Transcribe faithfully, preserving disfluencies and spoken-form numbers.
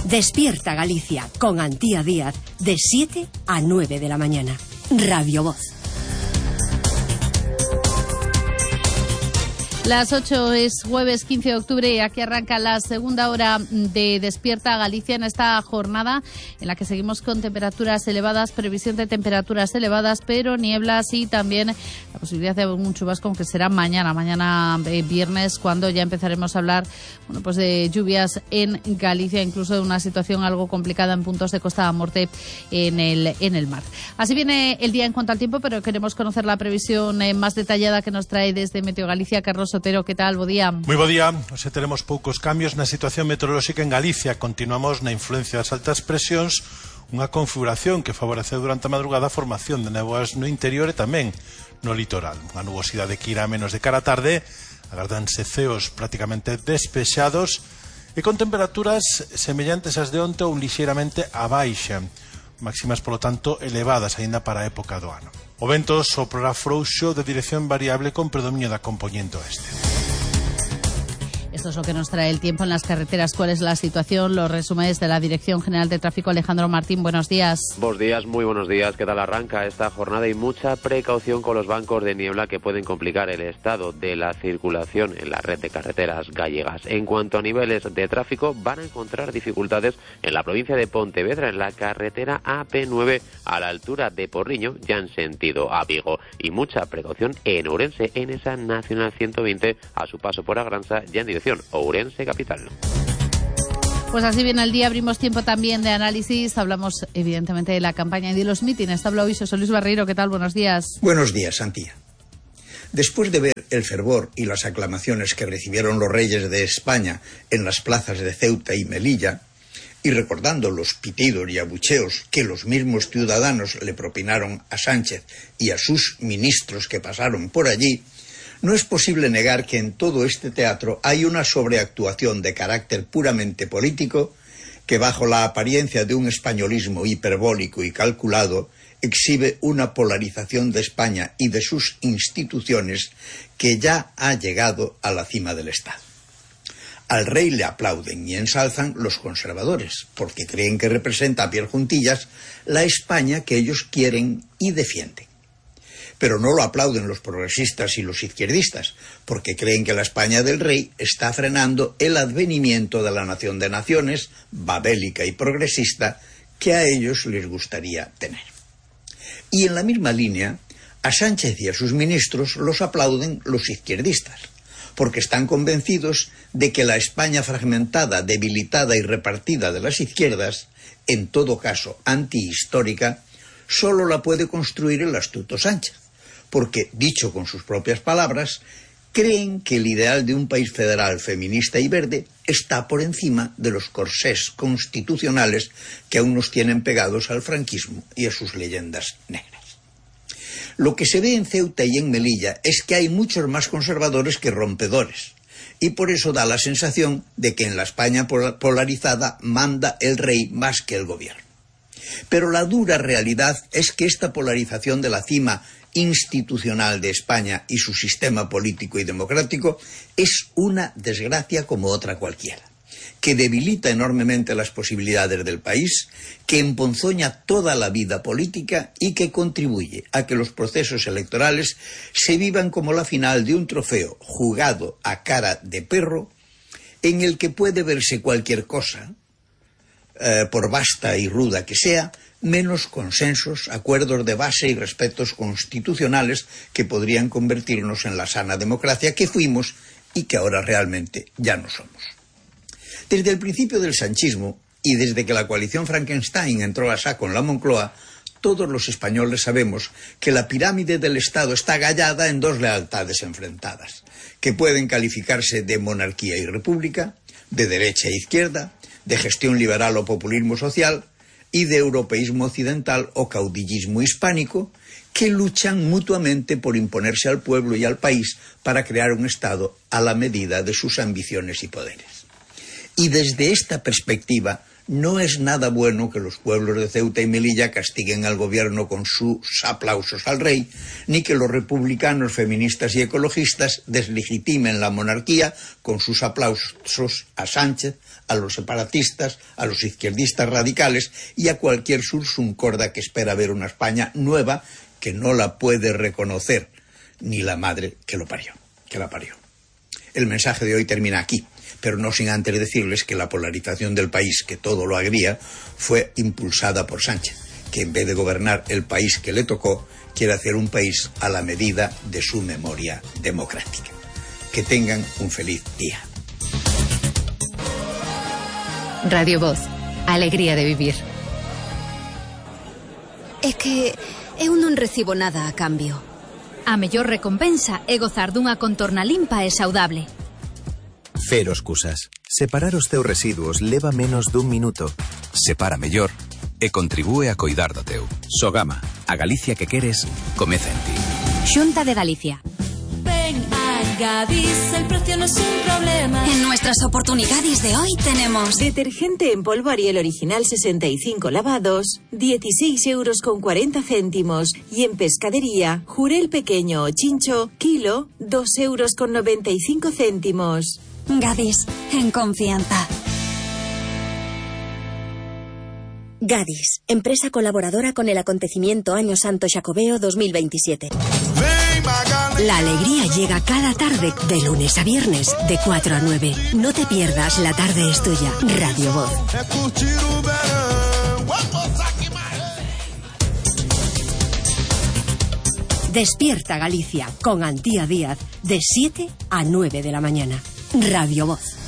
Despierta Galicia con Antía Díaz de siete a nueve de la mañana. Radio Voz. Las ocho es jueves quince de octubre y aquí arranca la segunda hora de Despierta Galicia en esta jornada en la que seguimos con temperaturas elevadas, previsión de temperaturas elevadas, pero nieblas y también la posibilidad de un chubasco, aunque será mañana, mañana eh, viernes, cuando ya empezaremos a hablar bueno, pues de lluvias en Galicia, incluso de una situación algo complicada en puntos de Costa da Morte en el, en el mar. Así viene el día en cuanto al tiempo, pero queremos conocer la previsión eh, más detallada que nos trae desde Meteo Galicia. Carlos Otero, que tal? Bo día. Moi bo día. Hoxe teremos poucos cambios na situación meteorolóxica en Galicia. Continuamos na influencia das altas presións, unha configuración que favorece durante a madrugada a formación de néboas no interior e tamén no litoral. Unha nubosidade que irá menos de cara a tarde, agardanse ceos prácticamente despexados e con temperaturas semellantes ás de onte ou lixeiramente a baixa, máximas, polo tanto, elevadas aínda para a época do ano. O vento soprará frouxo de dirección variable con predominio da compoñente oeste. Esto es lo que nos trae el tiempo en las carreteras. ¿Cuál es la situación? Los resúmenes de la Dirección General de Tráfico. Alejandro Martín, buenos días. Buenos días, muy buenos días. ¿Qué tal arranca esta jornada? Y mucha precaución con los bancos de niebla que pueden complicar el estado de la circulación en la red de carreteras gallegas. En cuanto a niveles de tráfico, van a encontrar dificultades en la provincia de Pontevedra, en la carretera A P nueve a la altura de Porriño, ya en sentido a Vigo. Y mucha precaución en Ourense, en esa Nacional ciento veinte, a su paso por Agranza, ya en dirección Ourense capital. Pues así viene el día, abrimos tiempo también de análisis, hablamos evidentemente de la campaña y de los mítines. Habla hoy José Luis Barreiro, ¿qué tal? Buenos días. Buenos días, Antía. Después de ver el fervor y las aclamaciones que recibieron los reyes de España en las plazas de Ceuta y Melilla, y recordando los pitidos y abucheos que los mismos ciudadanos le propinaron a Sánchez y a sus ministros que pasaron por allí, no es posible negar que en todo este teatro hay una sobreactuación de carácter puramente político que, bajo la apariencia de un españolismo hiperbólico y calculado, exhibe una polarización de España y de sus instituciones que ya ha llegado a la cima del Estado. Al rey le aplauden y ensalzan los conservadores, porque creen que representa a Pierre Juntillas la España que ellos quieren y defienden. Pero no lo aplauden los progresistas y los izquierdistas, porque creen que la España del rey está frenando el advenimiento de la nación de naciones, babélica y progresista, que a ellos les gustaría tener. Y en la misma línea, a Sánchez y a sus ministros los aplauden los izquierdistas, porque están convencidos de que la España fragmentada, debilitada y repartida de las izquierdas, en todo caso antihistórica, solo la puede construir el astuto Sánchez, porque, dicho con sus propias palabras, creen que el ideal de un país federal, feminista y verde está por encima de los corsés constitucionales que aún nos tienen pegados al franquismo y a sus leyendas negras. Lo que se ve en Ceuta y en Melilla es que hay muchos más conservadores que rompedores, y por eso da la sensación de que en la España polarizada manda el rey más que el gobierno. Pero la dura realidad es que esta polarización de la cima institucional de España y su sistema político y democrático es una desgracia como otra cualquiera, que debilita enormemente las posibilidades del país, que emponzoña toda la vida política y que contribuye a que los procesos electorales se vivan como la final de un trofeo jugado a cara de perro, en el que puede verse cualquier cosa, eh, por vasta y ruda que sea, menos consensos, acuerdos de base y respetos constitucionales que podrían convertirnos en la sana democracia que fuimos y que ahora realmente ya no somos. Desde el principio del sanchismo y desde que la coalición Frankenstein entró a saco en la Moncloa, todos los españoles sabemos que la pirámide del Estado está gallada en dos lealtades enfrentadas, que pueden calificarse de monarquía y república, de derecha e izquierda, de gestión liberal o populismo social, y de europeísmo occidental o caudillismo hispánico, que luchan mutuamente por imponerse al pueblo y al país para crear un Estado a la medida de sus ambiciones y poderes. Y desde esta perspectiva No es nada bueno que los pueblos de Ceuta y Melilla castiguen al gobierno con sus aplausos al rey, ni que los republicanos, feministas y ecologistas deslegitimen la monarquía con sus aplausos a Sánchez, a los separatistas, a los izquierdistas radicales y a cualquier sursuncorda que espera ver una España nueva que no la puede reconocer ni la madre que lo parió, que la parió. El mensaje de hoy termina aquí, pero no sin antes decirles que la polarización del país, que todo lo agría, fue impulsada por Sánchez, que en vez de gobernar el país que le tocó, quiere hacer un país a la medida de su memoria democrática. Que tengan un feliz día. Radio Voz, alegría de vivir. É que eu non recibo nada a cambio. A mellor recompensa é gozar dunha contorna limpa e saudable. Cero excusas. Separar os teus residuos leva menos dun minuto. Separa mellor e contribúe a coidar do teu. Sogama, a Galicia que queres, comeza en ti. Xunta de Galicia. Ven a Gadis, el precio no es un problema. En nuestras oportunidades de hoy tenemos detergente en polvo Ariel original sesenta y cinco lavados, dieciséis euros con cuarenta céntimos. Y en pescadería, jurel pequeño o chincho, kilo, dos euros con noventa y cinco céntimos. Gadis, en confianza. Gadis, empresa colaboradora con el acontecimiento Año Santo Xacobeo dos mil veintisiete. La alegría llega cada tarde, de lunes a viernes, de cuatro a nueve. No te pierdas, la tarde es tuya. Radio Voz. Despierta Galicia, con Antía Díaz, de siete a nueve de la mañana. Radio Voz.